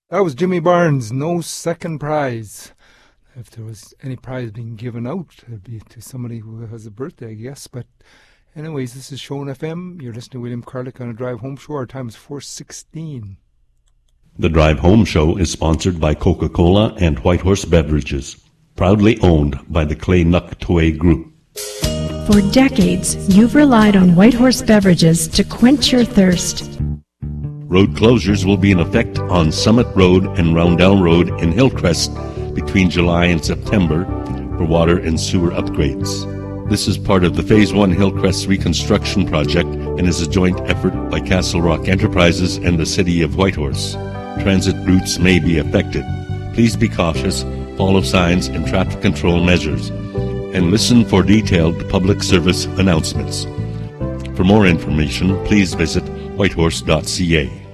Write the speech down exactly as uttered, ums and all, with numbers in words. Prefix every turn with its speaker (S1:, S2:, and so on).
S1: That was Jimmy Barnes, No Second Prize. If there was any prize being given out, it'd be to somebody who has a birthday, I guess. But anyways, this is Show F M. You're listening to William Carlick on a Drive Home Show. Our time is four sixteen.
S2: The Drive Home Show is sponsored by Coca-Cola and Whitehorse Beverages, proudly owned by the Clay Nuktwe Group.
S3: For decades, you've relied on Whitehorse Beverages to quench your thirst.
S2: Road closures will be in effect on Summit Road and Roundel Road in Hillcrest between July and September for water and sewer upgrades. This is part of the Phase one Hillcrest reconstruction project and is a joint effort by Castle Rock Enterprises and the City of Whitehorse. Transit routes may be affected. Please be cautious, follow signs and traffic control measures, and listen for detailed public service announcements. For more information, please visit whitehorse dot c a.